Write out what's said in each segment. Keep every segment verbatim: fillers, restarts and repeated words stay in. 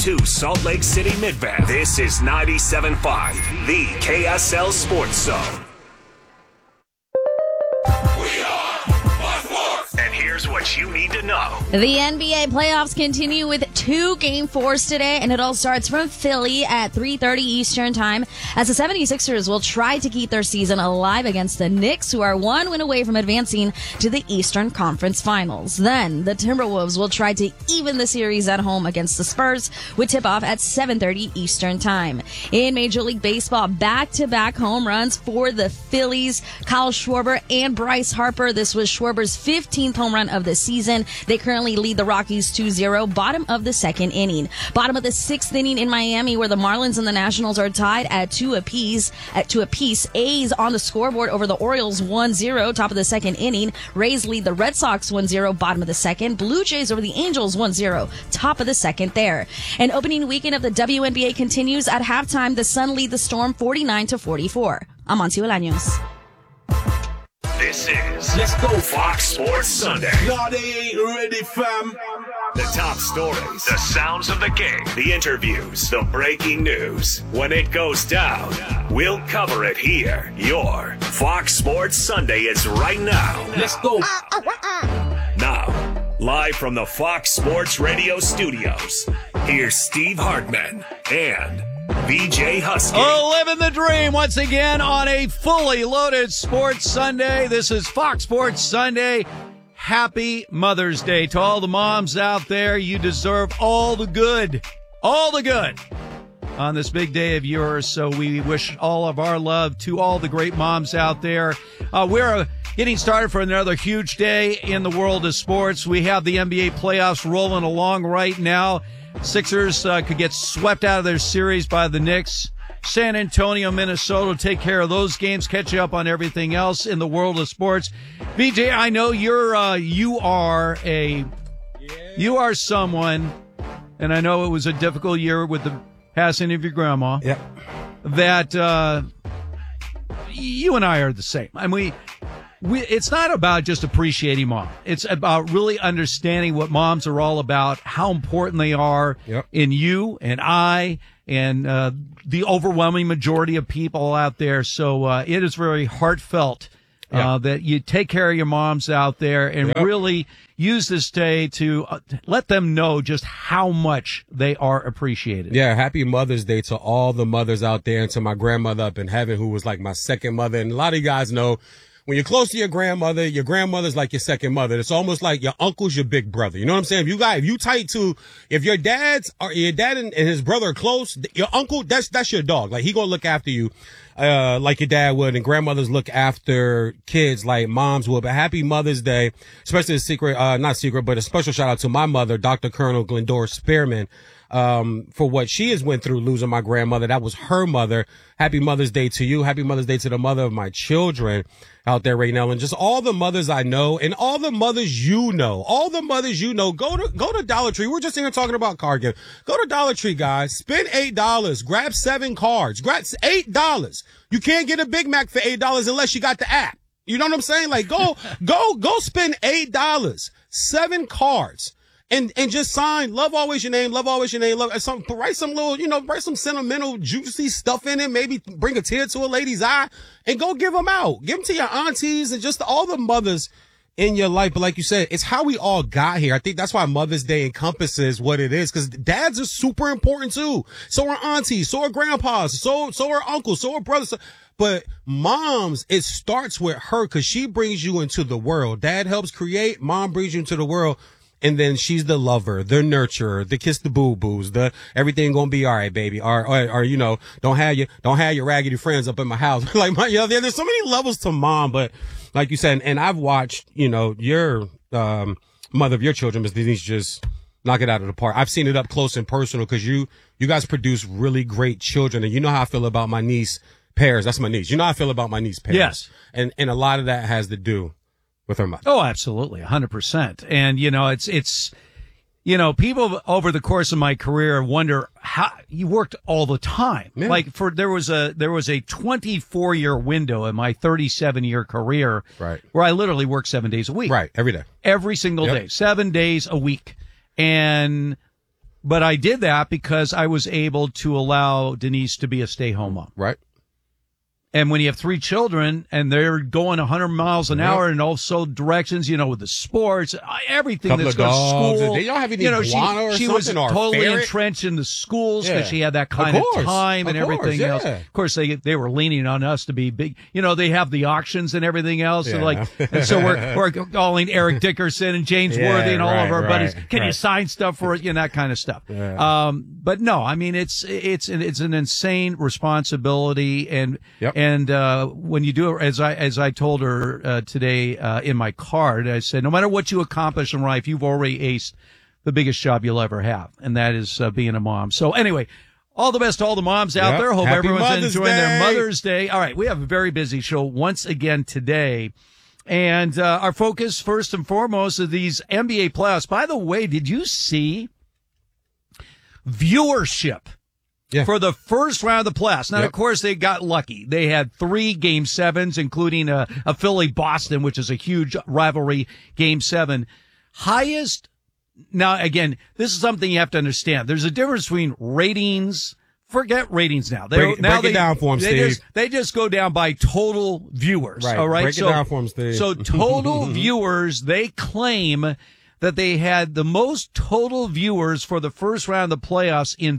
to Salt Lake City Mid-Bend. This is ninety-seven point five, the K S L Sports Zone. We are Fox Sports. And here's what you need to know. The N B A playoffs continue with two game fours today, and it all starts from Philly at three thirty Eastern time as the seventy-sixers will try to keep their season alive against the Knicks, who are one win away from advancing to the Eastern Conference Finals. Then the Timberwolves will try to even the series at home against the Spurs, with tip-off at seven thirty Eastern time. In Major League Baseball, back-to-back home runs for the Phillies, Kyle Schwarber and Bryce Harper. This was Schwarber's fifteenth home run of the season. They currently lead the Rockies two zero, bottom of the second inning. Bottom of the sixth inning in Miami, where the Marlins and the Nationals are tied at two apiece. At two apiece, A's on the scoreboard over the Orioles one zero, top of the second inning. Rays lead the Red Sox one zero, bottom of the second. Blue Jays over the Angels one zero, top of the second there. And opening weekend of the W N B A continues. At halftime, the Sun lead the Storm forty-nine to forty-four. I'm Amancio Bolaños. This is Let's Go Fox Sports Sunday. No, they ain't ready, fam. The top stories, the sounds of the game, the interviews, the breaking news. When it goes down, we'll cover it here. Your Fox Sports Sunday is right now. Let's go. Now, live from the Fox Sports Radio studios, here's Steve Hartman and V J Husky. Oh, living the dream once again on a fully loaded Sports Sunday. This is Fox Sports Sunday. Happy Mother's Day to all the moms out there. You deserve all the good, all the good on this big day of yours. So we wish all of our love to all the great moms out there. Uh, we're uh, getting started for another huge day in the world of sports. We have the N B A playoffs rolling along right now. Sixers uh, could get swept out of their series by the Knicks. San Antonio, Minnesota, take care of those games, catch you up on everything else in the world of sports. V J, I know you're uh, you are a you are someone, and I know it was a difficult year with the passing of your grandma. Yep. That uh, you and I are the same. I mean, we. We, it's not about just appreciating mom. It's about really understanding what moms are all about, how important they are yep. in you and I and uh, the overwhelming majority of people out there. So uh, it is very heartfelt uh, yep. that you take care of your moms out there and yep. really use this day to uh, let them know just how much they are appreciated. Yeah, happy Mother's Day to all the mothers out there and to my grandmother up in heaven, who was like my second mother. And a lot of you guys know, when you're close to your grandmother, your grandmother's like your second mother. It's almost like your uncle's your big brother. You know what I'm saying? If you got, if you tight to, if your dad's or your dad and, and his brother are close, your uncle, that's, that's your dog. Like, he gonna look after you, uh, like your dad would, and grandmothers look after kids like moms would. But happy Mother's Day, especially a secret, uh, not secret, but a special shout out to my mother, Doctor Colonel Glendora Spearman. Um, for what she has went through losing my grandmother. That was her mother. Happy Mother's Day to you. Happy Mother's Day to the mother of my children out there right now. And just all the mothers I know and all the mothers you know, all the mothers you know, go to, go to Dollar Tree. We're just here talking about card game. Go to Dollar Tree, guys. Spend eight dollars. Grab seven cards. Grab eight dollars. You can't get a Big Mac for eight dollars unless you got the app. You know what I'm saying? Like, go, go, go spend eight dollars. Seven cards. And, and just sign, love always your name, love always your name, love, some, write some little, you know, write some sentimental, juicy stuff in it, maybe bring a tear to a lady's eye, and go give them out. Give them to your aunties and just all the mothers in your life. But like you said, it's how we all got here. I think that's why Mother's Day encompasses what it is, because dads are super important too. So are aunties, so are grandpas, so, so are uncles, so are brothers. So, but moms, it starts with her, because she brings you into the world. Dad helps create, mom brings you into the world. And then she's the lover, the nurturer, the kiss the boo-boos, the everything gonna be all right, baby. Or, or, or, you know, don't have your, don't have your raggedy friends up in my house. Like, my, you know, there's so many levels to mom, but like you said, and, and I've watched, you know, your, um, mother of your children, Miss Denise, just knock it out of the park. I've seen it up close and personal, because you, you guys produce really great children. And you know how I feel about my niece, Paris. That's my niece. You know how I feel about my niece, Paris. Yes. And, and a lot of that has to do with her mother. Oh, absolutely. A hundred percent. And, you know, it's, it's, you know, people over the course of my career wonder how you worked all the time. Yeah. Like for, there was a, there was a twenty-four year window in my thirty-seven year career. Right. Where I literally worked seven days a week. Right. Every day. Every single yep. day. Seven days a week. And But I did that because I was able to allow Denise to be a stay-home mom. Right. And when you have three children and they're going one hundred miles an Yep. hour in also directions, you know, with the sports, everything Couple that's of going to dogs. school. Did y'all have any you know, she, iguana or she was something, or a totally ferret? entrenched in the schools because Yeah. she had that Of kind of, course. time and Of course, everything yeah. else. Of course, they they were leaning on us to be big. You know, they have the auctions and everything else. Yeah. And like, and so we're we're calling Eric Dickerson and James Yeah, Worthy and all right, of our right, buddies. Can you right. sign stuff for it? You know, that kind of stuff. Yeah. Um, but no, I mean, it's it's it's an insane responsibility, and Yep. and uh, when you do it, as I as I told her uh, today uh, in my card, I said, no matter what you accomplish in life, you've already aced the biggest job you'll ever have, and that is uh, being a mom. So anyway, all the best to all the moms out Yep. there. Hope Happy everyone's Mother's enjoying their Day. Mother's Day. All right, we have a very busy show once again today. And uh, our focus, first and foremost, are these N B A playoffs. By the way, did you see viewership Yeah. for the first round of the playoffs? Now, Yep. of course, they got lucky. They had three game sevens, including a, a Philly-Boston, which is a huge rivalry game seven. Highest. Now, again, this is something you have to understand. There's a difference between ratings. Forget ratings now. They Break- now break it they, down for 'em, they Steve. Just, they just go down by total viewers. Right. All right. Break it so, down for 'em, Steve. So total viewers, they claim that they had the most total viewers for the first round of the playoffs in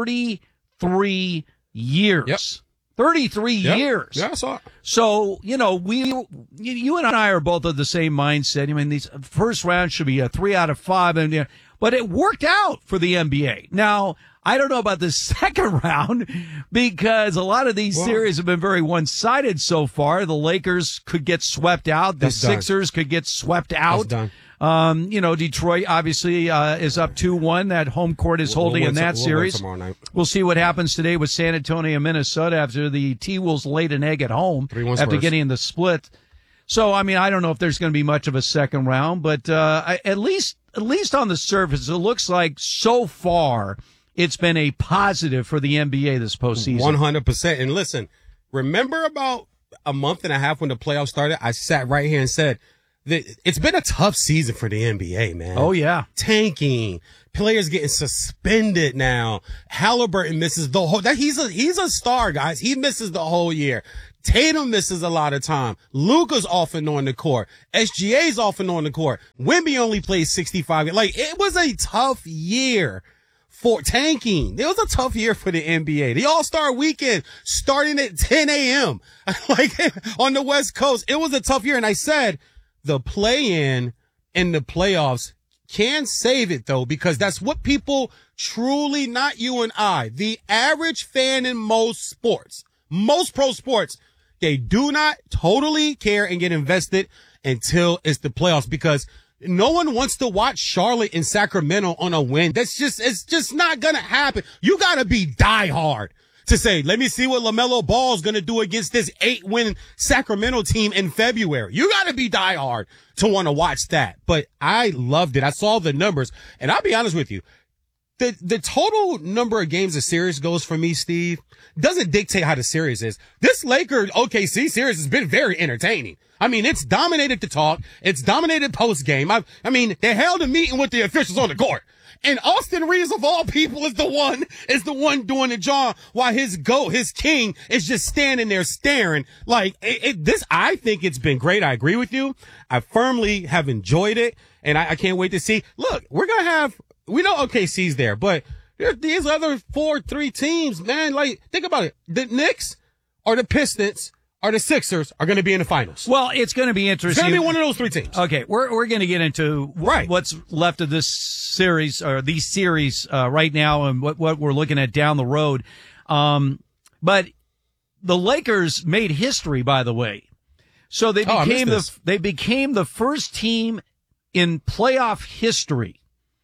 thirty-three years. Yep. thirty-three Yep. years. Yeah, I saw it. So, you know, we, you, you and I are both of the same mindset. I mean, these first round should be a three out of five, and you know, but it worked out for the N B A. Now, I don't know about the second round because a lot of these Well, series have been very one-sided so far. The Lakers could get swept out. The That's done. Sixers could get swept out. That's done. Um, you know, Detroit obviously uh, is up two one. That home court is We'll- holding we'll in win that some- we'll win series. tomorrow night. We'll see what happens today with San Antonio and Minnesota after the T-Wolves laid an egg at home three one after Spurs. getting the split. So, I mean, I don't know if there's going to be much of a second round, but uh, I, at least at least on the surface, it looks like so far it's been a positive for the N B A this postseason. One hundred percent. And listen, remember about a month and a half when the playoffs started? I sat right here and said that it's been a tough season for the N B A, man. Oh, yeah. Tanking, players getting suspended now. Halliburton misses the whole. That he's a he's a star, guys. He misses the whole year. Tatum misses a lot of time. Luka's off and on the court. S G A's off and on the court. Wemby only plays sixty-five. Like, it was a tough year for tanking. It was a tough year for the N B A. The All-Star weekend starting at ten a.m. like on the West Coast. It was a tough year. And I said the play-in and the playoffs can save it though, because that's what people truly, not you and I, the average fan in most sports, most pro sports, they do not totally care and get invested until it's the playoffs, because no one wants to watch Charlotte and Sacramento on a win. That's just, it's just not going to happen. You got to be diehard to say, let me see what LaMelo Ball is going to do against this eight win Sacramento team in February. You got to be diehard to want to watch that. But I loved it. I saw the numbers, and I'll be honest with you. The, the total number of games a series goes for me, Steve, doesn't dictate how the series is. This Laker O K C series has been very entertaining. I mean, it's dominated the talk. It's dominated post game. I, I mean, they held a meeting with the officials on the court. And Austin Reeves, of all people, is the one, is the one doing the job, while his goat, his king, is just standing there staring. Like, it, it, this, I think it's been great. I agree with you. I firmly have enjoyed it, and I, I can't wait to see. Look, we're gonna have, we know O K C's there, but there's these other four, three teams, man. Like, think about it. The Knicks or the Pistons or the Sixers are going to be in the finals. Well, it's going to be It's interesting. going to be one of those three teams. Okay, we're we're going to get into Right. what's left of this series or these series uh, right now, and what what we're looking at down the road. Um, but the Lakers made history, by the way. So they Oh, I became missed the this. they became the first team in playoff history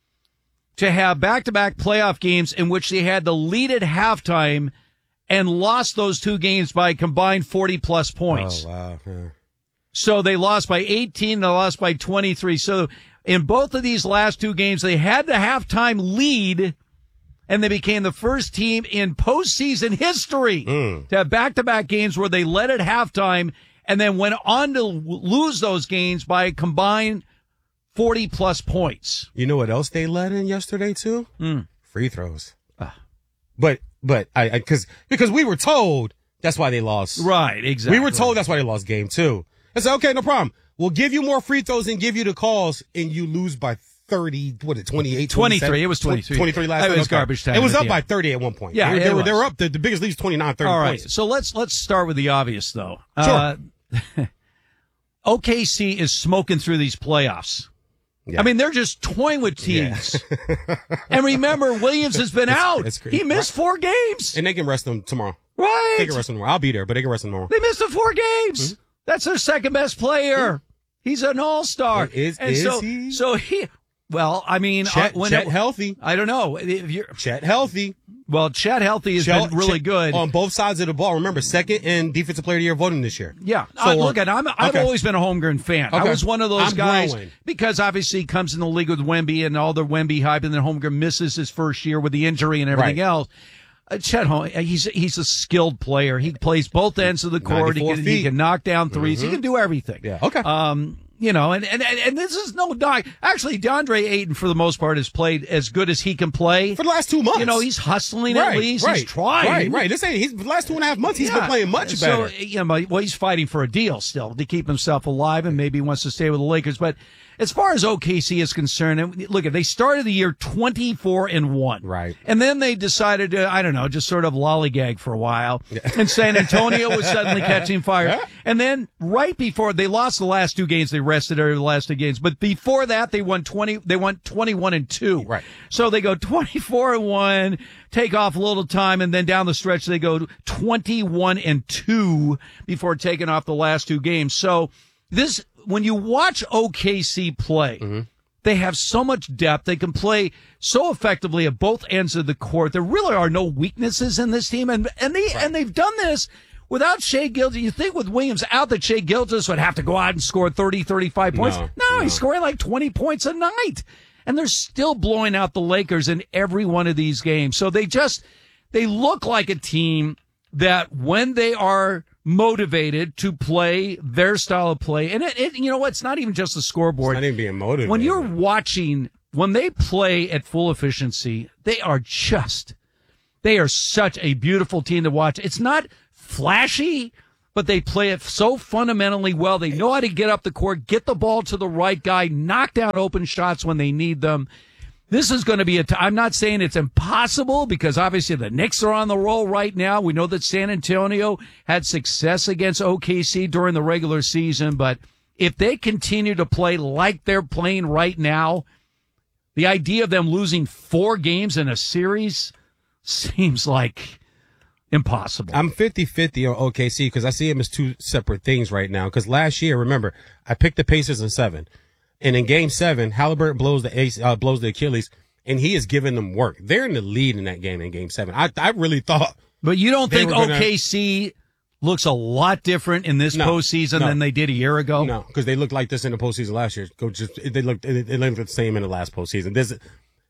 to have back-to-back playoff games in which they had the lead at halftime and lost those two games by a combined forty plus points. Oh, wow. Yeah. So they lost by eighteen, they lost by twenty-three. So in both of these last two games, they had the halftime lead, and they became the first team in postseason history Mm. to have back-to-back games where they led at halftime and then went on to lose those games by a combined forty plus points. You know what else they led in yesterday, too? Mm. free throws. Uh. But, but I, I, cause, because we were told that's why they lost. Right, exactly. We were told that's why they lost game two. I said, okay, no problem. We'll give you more free throws and give you the calls, and you lose by thirty, what, twenty-eight, twenty-three. It was twenty-three. twenty-three last night. It was okay. garbage time. It was up yeah. by thirty at one point. Yeah, they, it they, were, was. they were up. The, the biggest lead is twenty-nine, thirty All right, points. so let's let's start with the obvious, though. Sure. Uh, O K C is smoking through these playoffs. Yeah. I mean, they're just toying with teams. Yeah. And remember, Williams has been it's, out. It's he missed four games. And they can rest them tomorrow. Right. They can rest them tomorrow. I'll be there, but they can rest them tomorrow. They missed the four games. Mm-hmm. That's their second best player. Mm-hmm. He's an all-star. Is, and is so, he? So he, well, I mean, Chet, uh, when Chet it, healthy. I don't know. If you're, Chet healthy. Well, Chet healthy has Chet, been really Chet, good. On both sides of the ball. Remember, second and defensive player of the year voting this year. Yeah. So, uh, look, at I'm, I've okay. always been a Holmgren fan. Okay. I was one of those I'm guys growing. because obviously he comes in the league with Wemby and all the Wemby hype, and then Holmgren misses his first year with the injury and everything right. else. Uh, Chet Holmgren, he's he's a skilled player. He plays both ends of the court. He can, he can knock down threes. Mm-hmm. He can do everything. Yeah. Okay. Um. You know, and, and, and this is no dog. Actually, DeAndre Ayton, for the most part, has played as good as he can play. For the last two months. You know, he's hustling right, at least. Right, he's trying. Right, right. This ain't, he's, the last two and a half months, he's yeah. been playing much better. So, you know, well, he's fighting for a deal still to keep himself alive, and maybe he wants to stay with the Lakers. But as far as O K C is concerned, and look, they started the year twenty-four and one. Right. And then they decided to, I don't know, just sort of lollygag for a while. Yeah. And San Antonio was suddenly catching fire. Yeah. And then right before, they lost the last two games, they rested over the last two games. But before that, they won twenty, they won twenty-one and two. Right. So they go twenty-four and one, take off a little time, and then down the stretch, they go twenty-one and two before taking off the last two games. So this, when you watch O K C play, mm-hmm. they have so much depth. They can play so effectively at both ends of the court. There really are no weaknesses in this team, and and they right. and they've done this without Shai Gilgeous. You think with Williams out that Shai Gilgeous would have to go out and score thirty, thirty-five points? No, no, no, he's scoring like twenty points a night, and they're still blowing out the Lakers in every one of these games. So they just they look like a team that when they are motivated to play their style of play. And it, it you know what? It's not even just the scoreboard. It's not even being motivated. When you're watching, when they play at full efficiency, they are just, they are such a beautiful team to watch. It's not flashy, but they play it so fundamentally well. They know how to get up the court, get the ball to the right guy, knock down open shots when they need them. This is going to be a t- I'm not saying it's impossible because obviously the Knicks are on the roll right now. We know that San Antonio had success against O K C during the regular season, but if they continue to play like they're playing right now, the idea of them losing four games in a series seems like impossible. I'm fifty-fifty on O K C because I see them as two separate things right now. Because last year, remember, I picked the Pacers in seven. And in game seven, Halliburton blows the ace, uh, blows the Achilles, and he is giving them work. They're in the lead in that game in game seven. I, I really thought. But you don't think gonna, O K C looks a lot different in this no, postseason no, than they did a year ago? No, because they looked like this in the postseason last year. Go just they looked they looked the same in the last postseason. There's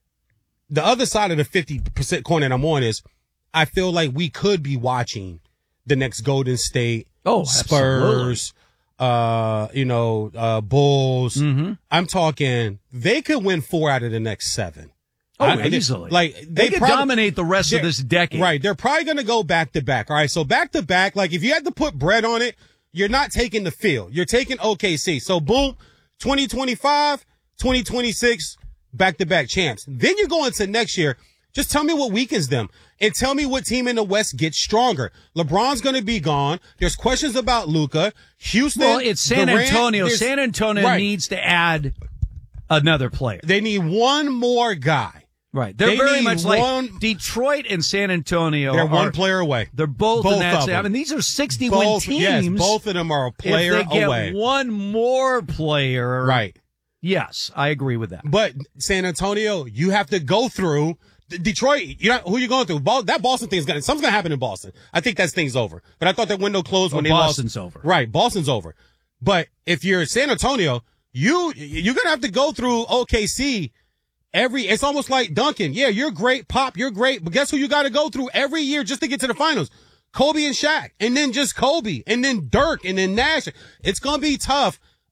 the other side of the fifty percent coin that I'm on is I feel like we could be watching the next Golden State, oh, Spurs. Absolutely. Uh, you know, uh, Bulls. Mm-hmm. I'm talking, they could win four out of the next seven. Oh, I, easily. Like, they, they could probably, dominate the rest of this decade. Right. They're probably going to go back to back. All right. So back to back, like if you had to put bread on it, you're not taking the field. You're taking O K C. So boom, twenty twenty-five, twenty twenty-six, back to back champs. Then you go into next year. Just tell me what weakens them and tell me what team in the West gets stronger. LeBron's going to be gone. There's questions about Luka. Houston. Well, it's San Durant, Antonio. San Antonio right. needs to add another player. They need one more guy. Right. They're they very much one, like Detroit and San Antonio. They're are, one player away. They're both, both in that. Of them. I mean, these are sixty-win both, teams. Yes, both of them are a player if they get away. One more player. Right. Yes, I agree with that. But San Antonio, you have to go through. Detroit, you know who you going through? Ball, that Boston thing's gonna something's gonna happen in Boston. I think that thing's over. But I thought that window closed when oh, they Boston's lost. over. Right, Boston's over. But if you're San Antonio, you you're gonna have to go through O K C every. It's almost like Duncan. Yeah, you're great, Pop, you're great. But guess who you got to go through every year just to get to the finals? Kobe and Shaq, and then just Kobe, and then Dirk, and then Nash. It's gonna be tough.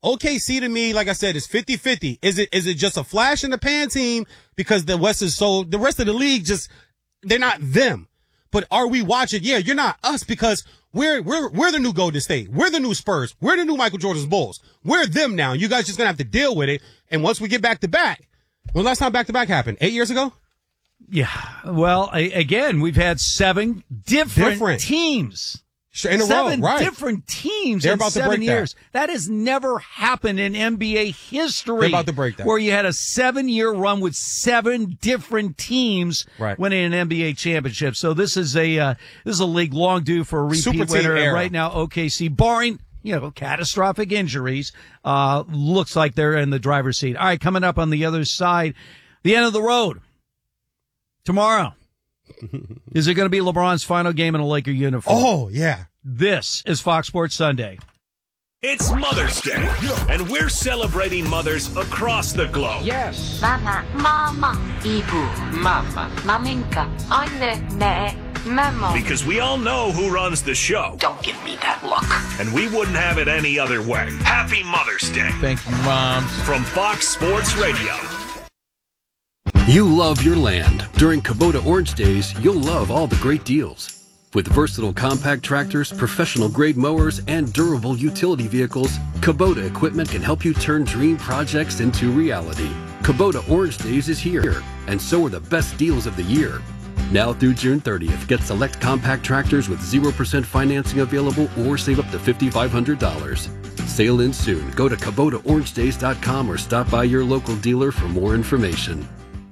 O K C to me, like I said, is fifty-fifty. Is it, is it just a flash in the pan team because the West is so, the rest of the league just, they're not them. But are we watching? Yeah, you're not us because we're, we're, we're the new Golden State. We're the new Spurs. We're the new Michael Jordan's Bulls. We're them now. You guys just gonna have to deal with it. And once we get back to back, when last time back to back happened? Eight years ago? Yeah. Well, a- again, we've had seven different, Different. teams. In a seven row, right. different teams They're in about to seven break that. years. That. has never happened in N B A history. They're about to break that. Where you had a seven-year run with seven different teams Right. winning an N B A championship. So this is a uh, this is a league long due for a repeat Super team winner. And era. right now, O K C, barring you know catastrophic injuries, uh, looks like they're in the driver's seat. All right, coming up on the other side, the end of the road tomorrow. Is it going to be LeBron's final game in a Laker uniform? Oh, yeah. This is Fox Sports Sunday. It's Mother's Day, and we're celebrating mothers across the globe. Mama, mama, ibu, mama, maminka, anne, ne, memo. Because we all know who runs the show, Don't give me that look. and we wouldn't have it any other way. Happy Mother's Day Thank you, Moms. from Fox Sports Radio. You love your land. During Kubota Orange Days, you'll love all the great deals. With versatile compact tractors, professional-grade mowers, and durable utility vehicles, Kubota equipment can help you turn dream projects into reality. Kubota Orange Days is here, and so are the best deals of the year. Now through June thirtieth, get select compact tractors with zero percent financing available or save up to five thousand five hundred dollars. Sale ends soon. Go to Kubota Orange Days dot com or stop by your local dealer for more information.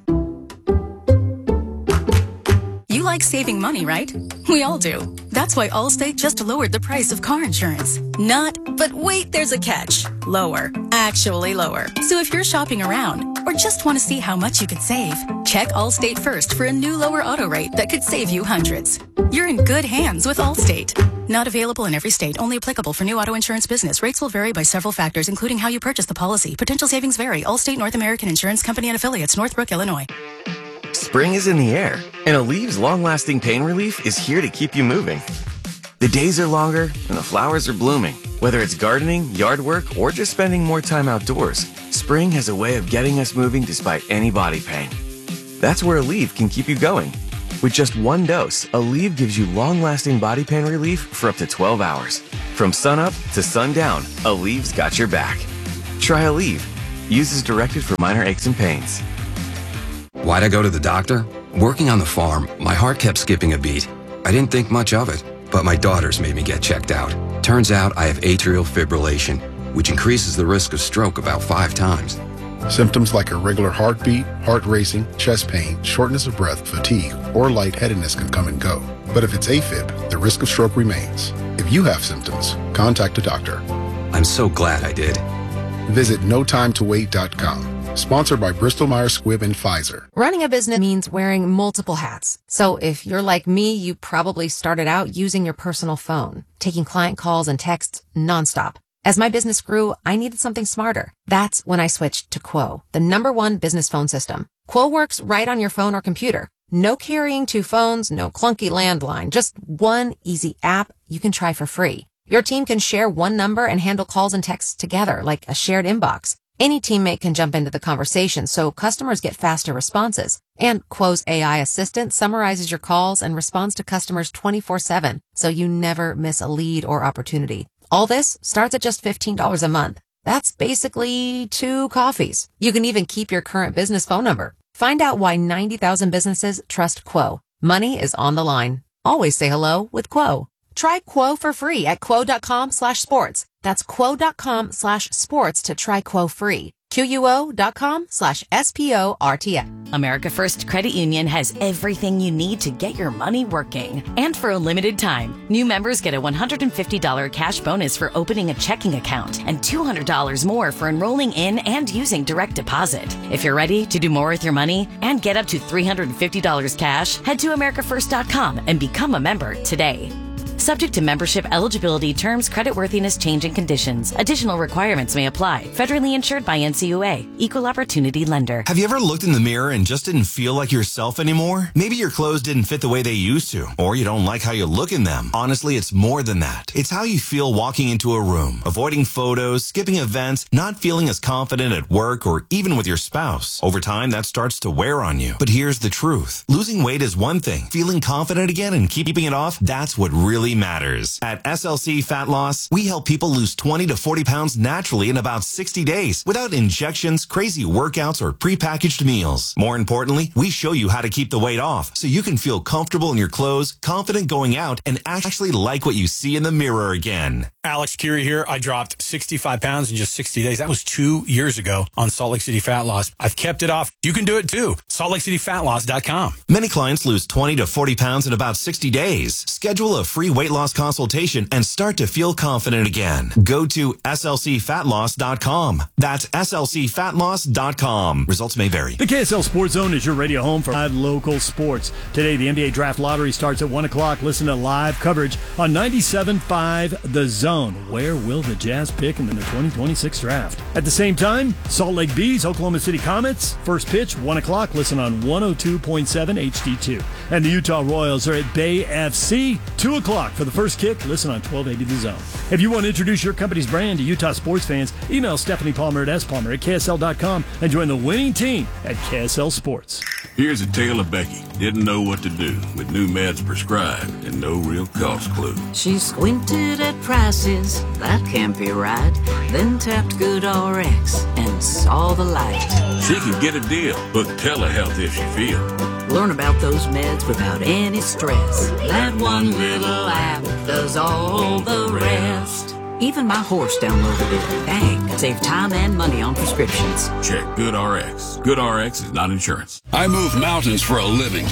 You like saving money, right? We all do. That's why Allstate just lowered the price of car insurance. Not, but wait, there's a catch. Lower. Actually lower. So if you're shopping around or just want to see how much you could save, check Allstate first for a new lower auto rate that could save you hundreds. You're in good hands with Allstate. Not available in every state. Only applicable for new auto insurance business. Rates will vary by several factors, including how you purchase the policy. Potential savings vary. Allstate North American Insurance Company and affiliates, Northbrook, Illinois. Spring is in the air, and Alev's long-lasting pain relief is here to keep you moving. The days are longer, and the flowers are blooming. Whether it's gardening, yard work, or just spending more time outdoors, spring has a way of getting us moving despite any body pain. That's where Aleve can keep you going. With just one dose, Aleve gives you long-lasting body pain relief for up to twelve hours. From sunup to sundown, Aleve's got your back. Try Aleve. Use as directed for minor aches and pains. Why'd I go to the doctor? Working on the farm, my heart kept skipping a beat. I didn't think much of it, but my daughters made me get checked out. Turns out I have atrial fibrillation, which increases the risk of stroke about five times. Symptoms like irregular heartbeat, heart racing, chest pain, shortness of breath, fatigue, or lightheadedness can come and go. But if it's AFib, the risk of stroke remains. If you have symptoms, contact a doctor. I'm so glad I did. Visit no time to wait dot com. Sponsored by Bristol Myers Squibb and Pfizer. Running a business means wearing multiple hats. So if you're like me, you probably started out using your personal phone, taking client calls and texts nonstop. As my business grew, I needed something smarter. That's when I switched to Quo, the number one business phone system. Quo works right on your phone or computer. No carrying two phones, no clunky landline, just one easy app you can try for free. Your team can share one number and handle calls and texts together like a shared inbox. Any teammate can jump into the conversation, so customers get faster responses. And Quo's A I assistant summarizes your calls and responds to customers twenty-four seven, so you never miss a lead or opportunity. All this starts at just fifteen dollars a month. That's basically two coffees. You can even keep your current business phone number. Find out why ninety thousand businesses trust Quo. Money is on the line. Always say hello with Quo. Try Quo for free at quo.com slash sports. That's quo.com slash sports to try Quo free. Q-U-O.com slash S-P-O-R-T-S. America First Credit Union has everything you need to get your money working. And for a limited time, new members get a one hundred fifty dollars cash bonus for opening a checking account and two hundred dollars more for enrolling in and using direct deposit. If you're ready to do more with your money and get up to three hundred fifty dollars cash, head to america first dot com and become a member today. Subject to membership, eligibility, terms, creditworthiness, change, and conditions. Additional requirements may apply. Federally insured by N C U A. Equal Opportunity Lender. Have you ever looked in the mirror and just didn't feel like yourself anymore? Maybe your clothes didn't fit the way they used to, or you don't like how you look in them. Honestly, it's more than that. It's how you feel walking into a room, avoiding photos, skipping events, not feeling as confident at work or even with your spouse. Over time, that starts to wear on you. But here's the truth. Losing weight is one thing. Feeling confident again and keeping it off, that's what really matters. At S L C Fat Loss, we help people lose twenty to forty pounds naturally in about sixty days without injections, crazy workouts, or prepackaged meals. More importantly, we show you how to keep the weight off so you can feel comfortable in your clothes, confident going out, and actually like what you see in the mirror again. Alex Curie here. I dropped sixty-five pounds in just sixty days. That was two years ago on Salt Lake City Fat Loss. I've kept it off. You can do it too. Salt Lake City Fat Loss dot com. Many clients lose twenty to forty pounds in about sixty days. Schedule a free weight loss consultation and start to feel confident again. Go to S L C Fat Loss dot com. That's S L C Fat Loss dot com. Results may vary. The K S L Sports Zone is your radio home for live local sports. Today, the N B A Draft Lottery starts at one o'clock. Listen to live coverage on ninety-seven point five The Zone. Where will the Jazz pick in the twenty twenty-six draft? At the same time, Salt Lake Bees, Oklahoma City Comets. First pitch, one o'clock. Listen on one oh two point seven H D two. And the Utah Royals are at Bay F C. two o'clock for the first kick. Listen on twelve eighty The Zone. If you want to introduce your company's brand to Utah sports fans, email Stephanie Palmer at S Palmer at K S L dot com and join the winning team at K S L Sports. Here's a tale of Becky. Didn't know what to do with new meds prescribed and no real cost clue. She squinted at prices, that can't be right. Then tapped GoodRx and saw the light. She can get a deal, book telehealth if she feels. Learn about those meds without any stress. That one little app does all the rest. Even my horse downloaded it. Dang, save time and money on prescriptions. Check GoodRx. GoodRx is not insurance. I move mountains for a living.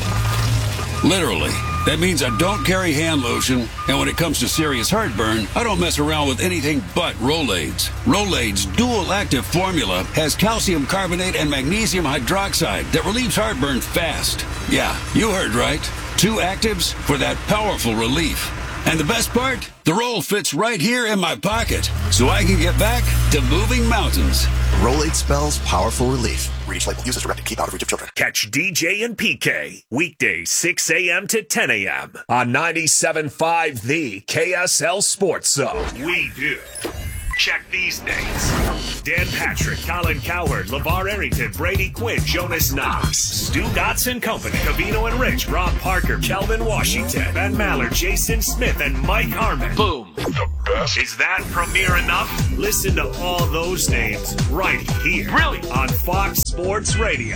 Literally. That means I don't carry hand lotion, and when it comes to serious heartburn, I don't mess around with anything but Rolaids. Rolaids' dual-active formula has calcium carbonate and magnesium hydroxide that relieves heartburn fast. Yeah, you heard right. Two actives for that powerful relief. And the best part? The roll fits right here in my pocket, so I can get back to moving mountains. Rolade spells powerful relief. Read each label. Use as directed. Keep out of reach of children. Catch D J and P K weekdays six a.m. to ten a.m. on ninety-seven point five The K S L Sports Zone. We do. Check these names. Dan Patrick, Colin Cowherd, LeVar Arrington, Brady Quinn, Jonas Knox, Stu Dotson Company, Cavino and Rich, Rob Parker, Kelvin Washington, Ben Mallard, Jason Smith, and Mike Harmon. Boom. The best. Is that premiere enough? Listen to all those names right here. Really? On Fox Sports Radio.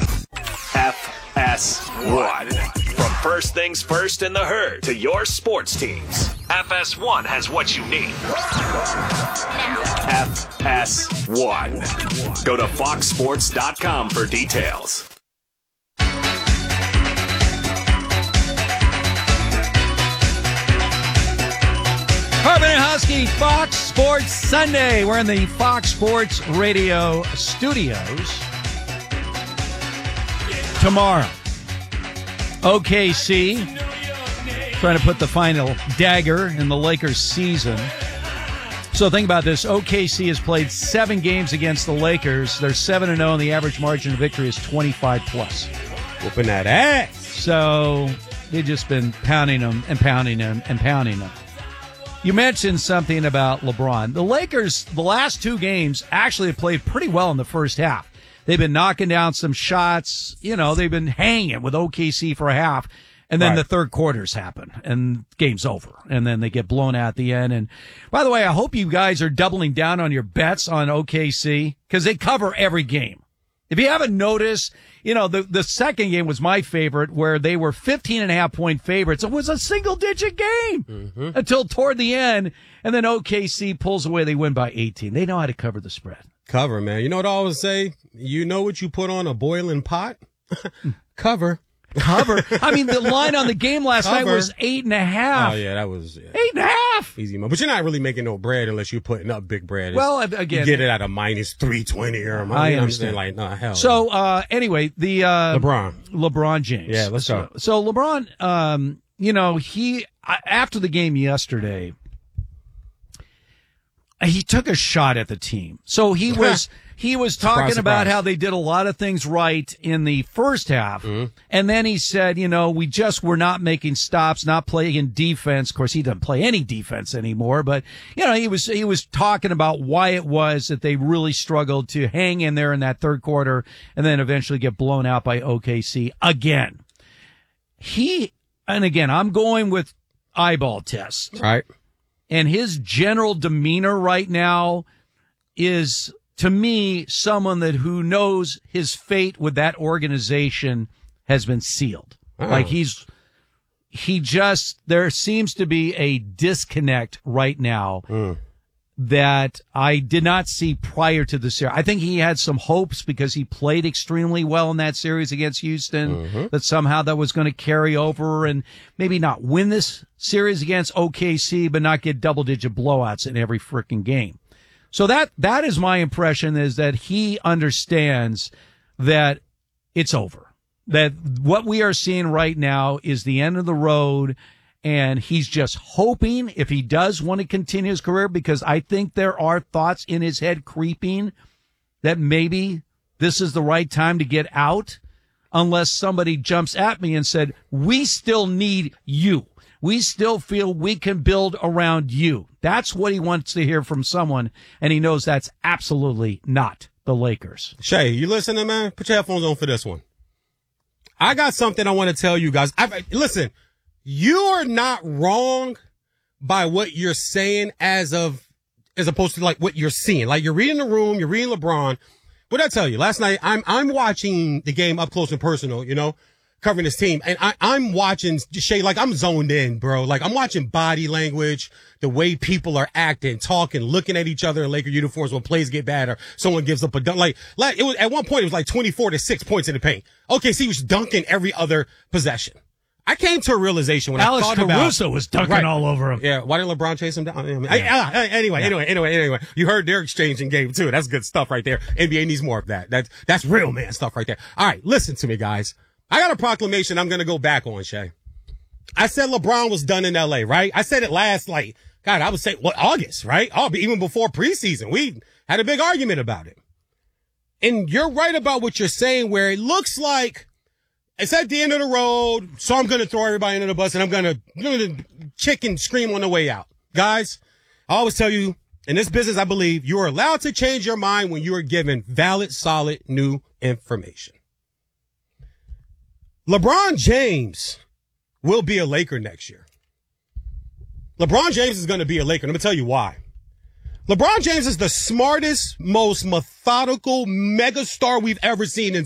F S one. From first things first in the herd to your sports teams, F S one has what you need. F S one. Go to fox sports dot com for details. Harmon and Husky, Fox Sports Sunday. We're in the Fox Sports Radio studios. Tomorrow, O K C trying to put the final dagger in the Lakers season. So think about this. O K C has played seven games against the Lakers. They're seven and oh, and the average margin of victory is twenty-five plus. Whooping that ass. So they've just been pounding them and pounding them and pounding them. You mentioned something about LeBron. The Lakers, the last two games, actually have played pretty well in the first half. They've been knocking down some shots. You know, they've been hanging with O K C for a half. And then right. the third quarters happen, and game's over. And then they get blown out at the end. And by the way, I hope you guys are doubling down on your bets on O K C, because they cover every game. If you haven't noticed, you know, the, the second game was my favorite, where they were fifteen and a half point favorites. It was a single-digit game mm-hmm. until toward the end. And then O K C pulls away. They win by eighteen. They know how to cover the spread. Cover, man. You know what I always say? You know what you put on a boiling pot? Cover. Cover. I mean, the line on the game last Cover. night was eight and a half. Oh, yeah, that was... Yeah. Eight and a half! Easy, man. But you're not really making no bread unless you're putting up big bread. It's, well, again... You get it at a minus three twenty or... I you understand. Like, nah, hell. So, uh, anyway, the... Uh, LeBron. LeBron James. Yeah, let's so, go. So, LeBron, um, you know, he, after the game yesterday, he took a shot at the team. So he was, he was talking surprise, about surprise. how they did a lot of things right in the first half. Mm-hmm. And then he said, you know, we just were not making stops, not playing defense. Of course, he doesn't play any defense anymore, but you know, he was, he was talking about why it was that they really struggled to hang in there in that third quarter and then eventually get blown out by O K C again. He, and again, I'm going with eyeball test. Right. And his general demeanor right now is, to me, someone that who knows his fate with that organization has been sealed. Oh. Like he's, he just, there seems to be a disconnect right now Mm. that I did not see prior to the series. I think he had some hopes because he played extremely well in that series against Houston, Mhm. that somehow that was going to carry over and maybe not win this series against O K C, but not get double digit blowouts in every freaking game. So that, that is my impression, is that he understands that it's over, that what we are seeing right now is the end of the road. And he's just hoping, if he does want to continue his career, because I think there are thoughts in his head creeping that maybe this is the right time to get out, unless somebody jumps at me and said, we still need you. We still feel we can build around you. That's what he wants to hear from someone, and he knows that's absolutely not the Lakers. Shay, you listening, man? Put your headphones on for this one. I got something I want to tell you guys. I, listen, you are not wrong by what you're saying as of, as opposed to like what you're seeing. Like you're reading the room, you're reading LeBron. What did I tell you? Last night, I'm, I'm watching the game up close and personal, you know, covering this team. And I, I'm watching Shay, like I'm zoned in, bro. Like I'm watching body language, the way people are acting, talking, looking at each other in Laker uniforms when plays get bad or someone gives up a dunk. Like, like it was, at one point, it was like twenty-four to six points in the paint. Okay, so he was dunking every other possession. I came to a realization when Alex I thought Caruso about, was dunking right. all over him. Yeah, why didn't LeBron chase him down? I mean, I, I, I, anyway, Yeah. anyway, anyway, anyway. You heard their exchange in game two. That's good stuff right there. N B A needs more of that. That's that's real man stuff right there. All right, listen to me, guys. I got a proclamation I'm gonna go back on, Shay. I said LeBron was done in L A, right? I said it last, like, God, I would say what August, right? Oh, even before preseason, we had a big argument about it. And you're right about what you're saying, where it looks like it's at the end of the road, so I'm going to throw everybody under the bus and I'm going to chicken scream on the way out. Guys, I always tell you, in this business, I believe you are allowed to change your mind when you are given valid, solid, new information. LeBron James will be a Laker next year. LeBron James is going to be a Laker. Let me tell you why. LeBron James is the smartest, most methodical megastar we've ever seen in